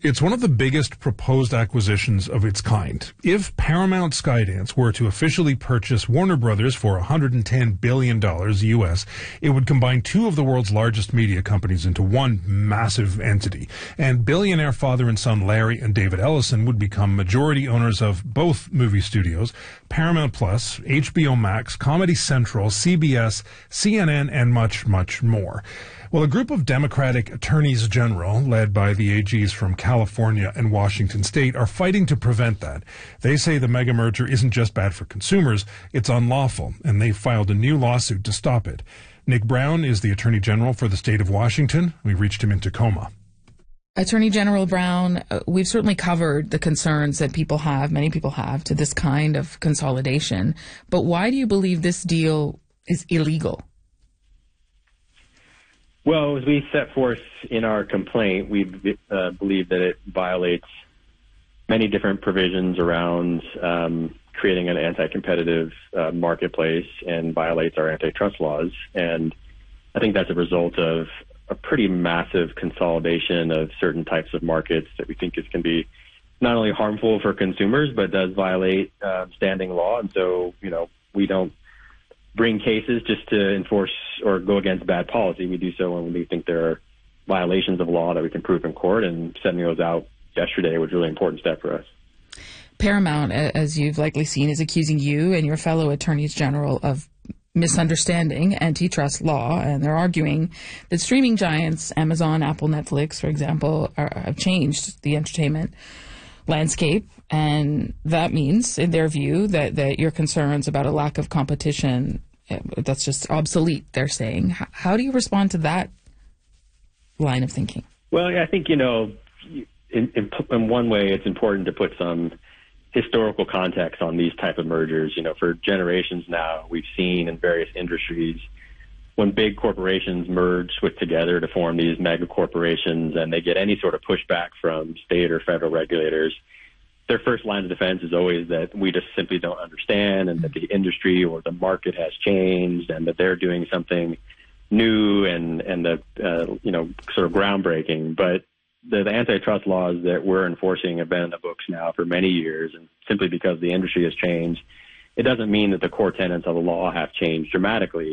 It's one of the biggest proposed acquisitions of its kind. If Paramount Skydance were to officially purchase Warner Brothers for $110 billion US, it would combine two of the world's largest media companies into one massive entity. And billionaire father and son Larry and David Ellison would become majority owners of both movie studios, Paramount Plus, HBO Max, Comedy Central, CBS, CNN, and much, much more. Well, a group of Democratic attorneys general, led by the AGs from California and Washington state, are fighting to prevent that. They say the mega merger isn't just bad for consumers, it's unlawful, and they filed a new lawsuit to stop it. Nick Brown is the attorney general for the state of Washington. We reached him in Tacoma. Attorney General Brown, we've certainly covered the concerns that many people have, to this kind of consolidation. But why do you believe this deal is illegal? Well, as we set forth in our complaint, we believe that it violates many different provisions around creating an anti-competitive marketplace and violates our antitrust laws. And I think that's a result of a pretty massive consolidation of certain types of markets that we think can be not only harmful for consumers, but does violate standing law. And so, we don't bring cases just to enforce or go against bad policy. We do so when we think there are violations of law that we can prove in court, and sending those out yesterday was a really important step for us. Paramount, as you've likely seen, is accusing you and your fellow attorneys general of misunderstanding antitrust law, and they're arguing that streaming giants, Amazon, Apple, Netflix, for example, have changed the entertainment landscape, and that means, in their view, that your concerns about a lack of competition, that's just obsolete, they're saying. How do you respond to that line of thinking? Well, I think, in one way, it's important to put some historical context on these type of mergers. For generations now, we've seen in various industries when big corporations merge together to form these mega corporations, and they get any sort of pushback from state or federal regulators, their first line of defense is always that we just simply don't understand, and that the industry or the market has changed, and that they're doing something new and sort of groundbreaking. But the antitrust laws that we're enforcing have been in the books now for many years, and simply because the industry has changed, it doesn't mean that the core tenets of the law have changed dramatically.